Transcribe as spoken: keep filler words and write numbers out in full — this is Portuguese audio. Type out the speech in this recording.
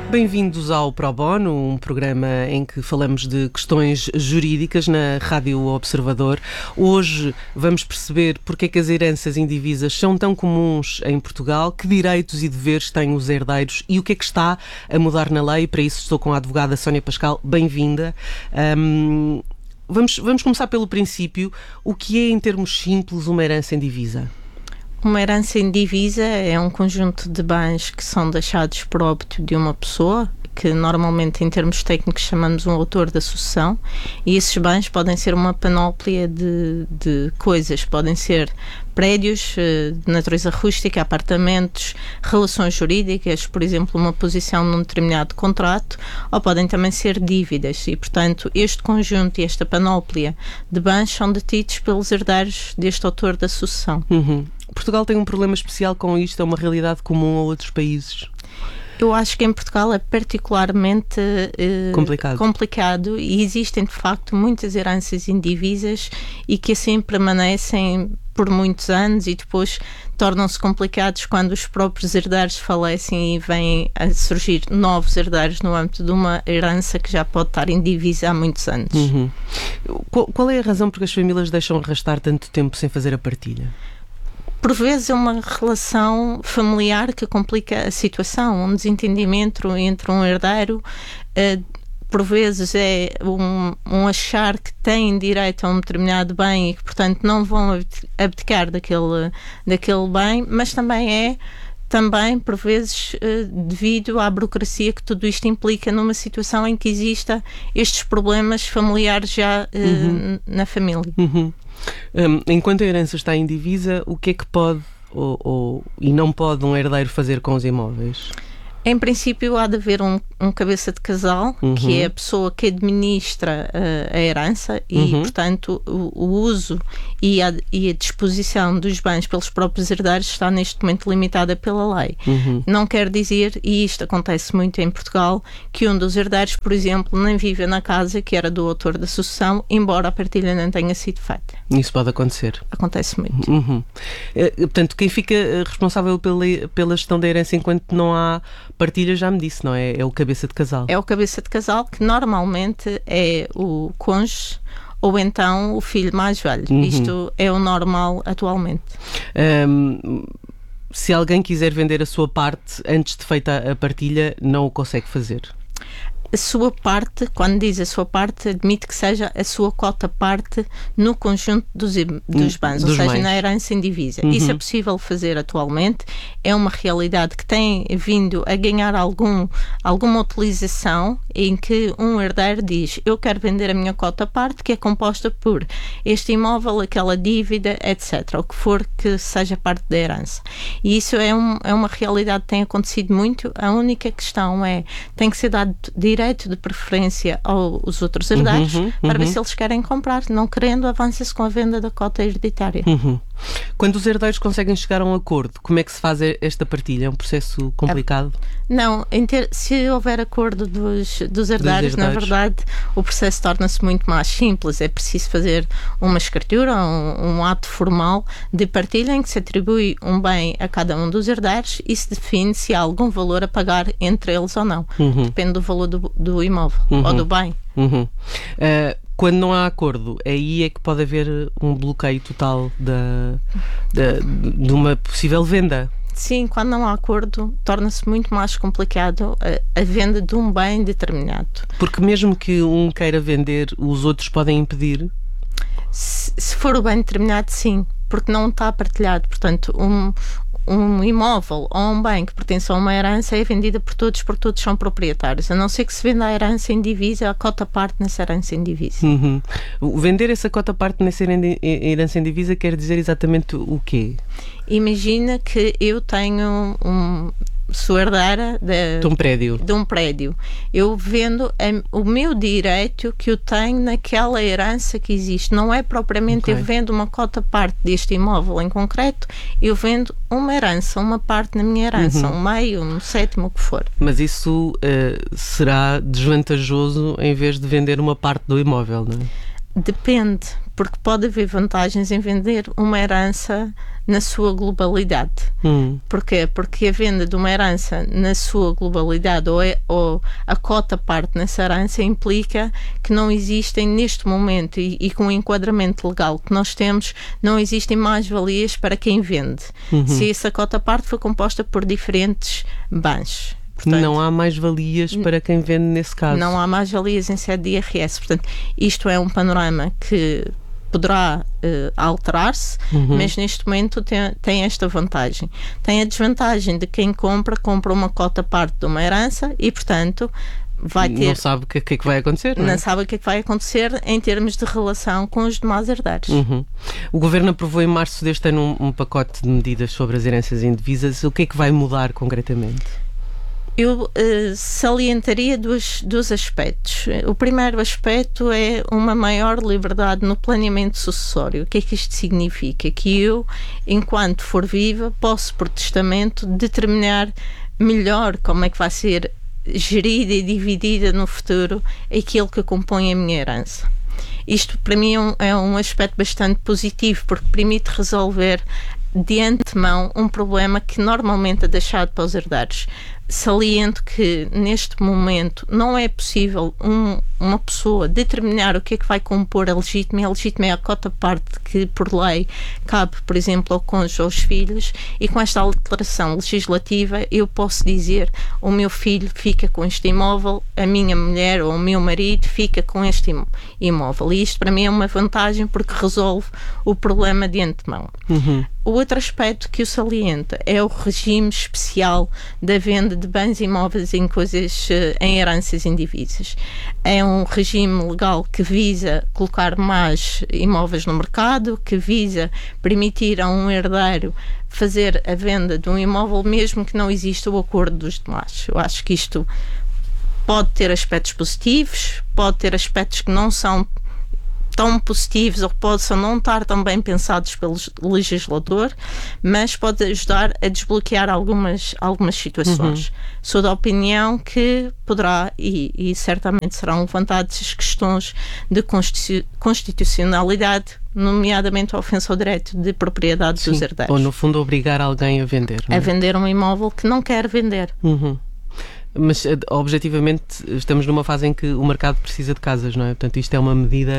Bem-vindos ao Pro Bono, um programa em que falamos de questões jurídicas na Rádio Observador. Hoje vamos perceber porque é que as heranças indivisas são tão comuns em Portugal, que direitos e deveres têm os herdeiros e o que é que está a mudar na lei. Para isso estou com a advogada Sónia Pascal. Bem-vinda. Um, vamos, vamos começar pelo princípio. O que é, em termos simples, uma herança indivisa? Uma herança indivisa é um conjunto de bens que são deixados por óbito de uma pessoa, que normalmente em termos técnicos chamamos um autor da sucessão, e esses bens podem ser uma panóplia de, de coisas, podem ser prédios de natureza rústica, apartamentos, relações jurídicas, por exemplo, uma posição num determinado contrato, ou podem também ser dívidas, e portanto este conjunto e esta panóplia de bens são detidos pelos herdeiros deste autor da sucessão. Uhum. Portugal tem um problema especial com isto? É uma realidade comum a outros países? Eu acho que em Portugal é particularmente eh, complicado. complicado e existem de facto muitas heranças indivisas e que assim permanecem por muitos anos e depois tornam-se complicados quando os próprios herdeiros falecem e vêm a surgir novos herdeiros no âmbito de uma herança que já pode estar indivisa há muitos anos. Uhum. Qual, qual é a razão por que as famílias deixam arrastar tanto tempo sem fazer a partilha? Por vezes é uma relação familiar que complica a situação, um desentendimento entre um herdeiro, uh, por vezes é um, um achar que têm direito a um determinado bem e que, portanto, não vão abdicar daquele, daquele bem, mas também é também, por vezes, devido à burocracia que tudo isto implica numa situação em que exista estes problemas familiares já uhum. na família. Uhum. Um, enquanto a herança está indivisa, o que é que pode ou, ou, e não pode um herdeiro fazer com os imóveis? Em princípio, há de haver um, um cabeça de casal, uhum. que é a pessoa que administra uh, a herança e, uhum. portanto, o, o uso e a, e a disposição dos bens pelos próprios herdeiros está neste momento limitada pela lei. Uhum. Não quer dizer, e isto acontece muito em Portugal, que um dos herdeiros, por exemplo, nem vive na casa que era do autor da sucessão, embora a partilha não tenha sido feita. Isso pode acontecer? Acontece muito. Uhum. Uh, portanto, quem fica responsável pela, pela gestão da herança enquanto não há partilha, já me disse, não é? É o cabeça de casal. É o cabeça de casal, que normalmente é o cônjuge ou então o filho mais velho. Uhum. Isto é o normal atualmente. Um, se alguém quiser vender a sua parte antes de feita a partilha, não o consegue fazer? A sua parte, quando diz a sua parte, admite que seja a sua cota-parte no conjunto dos, dos bens, dos ou seja, bens. Na herança indivisa. Uhum. Isso é possível fazer atualmente, é uma realidade que tem vindo a ganhar algum, alguma utilização em que um herdeiro diz, eu quero vender a minha cota-parte, que é composta por este imóvel, aquela dívida, etcétera, o que for que seja parte da herança. E isso é, um, é uma realidade que tem acontecido muito. A única questão é, tem que ser dado direito direito de preferência aos outros herdeiros uhum, uhum. para ver se eles querem comprar. Não querendo, avança-se com a venda da cota hereditária. Uhum. Quando os herdeiros conseguem chegar a um acordo, como é que se faz esta partilha? É um processo complicado? Não, ter, se houver acordo dos, dos, herdeiros, dos herdeiros, na verdade, o processo torna-se muito mais simples. É preciso fazer uma escritura, um, um ato formal de partilha em que se atribui um bem a cada um dos herdeiros e se define se há algum valor a pagar entre eles ou não. Uhum. Depende do valor do, do imóvel uhum. ou do bem. Uhum. Uh, quando não há acordo, aí é que pode haver um bloqueio total da, da, de uma possível venda. Sim, quando não há acordo, torna-se muito mais complicado a, a venda de um bem determinado. Porque mesmo que um queira vender, os outros podem impedir? Se, se for o bem determinado, sim, porque não está partilhado. Portanto, um, um imóvel ou um bem que pertence a uma herança é vendida por todos, porque todos são proprietários, a não ser que se venda a herança indivisa, a cota-parte nessa herança indivisa. Uhum. Vender essa cota-parte nessa herança indivisa quer dizer exatamente o quê? Imagina que eu tenho um... sou herdeira de, de um prédio. De um prédio. Eu vendo a, o meu direito que eu tenho naquela herança que existe. Não é propriamente okay. eu vendo uma cota-parte deste imóvel em concreto, eu vendo uma herança, uma parte na minha herança, uhum. um meio, um sétimo, o que for. Mas isso uh, será desvantajoso em vez de vender uma parte do imóvel, não é? Depende, porque pode haver vantagens em vender uma herança na sua globalidade. Hum. Porquê? Porque a venda de uma herança na sua globalidade ou, é, ou a cota parte nessa herança implica que não existem neste momento e, e com o enquadramento legal que nós temos, não existem mais-valias para quem vende. Uhum. Se essa cota parte foi composta por diferentes bens. Portanto, não há mais-valias para quem vende nesse caso. Não há mais-valias em sede de I R S. Portanto, isto é um panorama que poderá uh, alterar-se, uhum. mas neste momento tem, tem esta vantagem. Tem a desvantagem de quem compra, compra uma cota parte de uma herança e, portanto, vai ter... Não sabe o que, que é que vai acontecer, não é? Não sabe o que é que vai acontecer em termos de relação com os demais herdeiros. Uhum. O Governo aprovou em março deste ano um, um pacote de medidas sobre as heranças indivisas. O que é que vai mudar concretamente? Eu uh, salientaria dois, dois aspectos. O primeiro aspecto é uma maior liberdade no planeamento sucessório. O que é que isto significa? Que eu, enquanto for viva, posso, por testamento, determinar melhor como é que vai ser gerida e dividida no futuro aquilo que compõe a minha herança. Isto, para mim, é um, é um aspecto bastante positivo, porque permite resolver de antemão um problema que normalmente é deixado para os herdeiros. Saliento que neste momento não é possível um, uma pessoa determinar o que é que vai compor a legítima. A legítima é a cota parte que por lei cabe, por exemplo, ao cônjuge ou aos filhos, e com esta alteração legislativa eu posso dizer: o meu filho fica com este imóvel, a minha mulher ou o meu marido fica com este imóvel, e isto para mim é uma vantagem porque resolve o problema de antemão. Uhum. O outro aspecto que o salienta é o regime especial da venda de bens imóveis em coisas, em heranças indivisas. É um regime legal que visa colocar mais imóveis no mercado, que visa permitir a um herdeiro fazer a venda de um imóvel mesmo que não exista o acordo dos demais. Eu acho que isto pode ter aspectos positivos, pode ter aspectos que não são tão positivos ou possam não estar tão bem pensados pelo legislador, mas pode ajudar a desbloquear algumas, algumas situações. Uhum. Sou da opinião que poderá, e, e certamente serão levantadas as questões de constitucionalidade, nomeadamente a ofensa ao direito de propriedade Sim, dos herdeiros. ou, no fundo, obrigar alguém a vender. Não é? A vender um imóvel que não quer vender. Uhum. Mas, objetivamente, estamos numa fase em que o mercado precisa de casas, não é? Portanto, isto é uma medida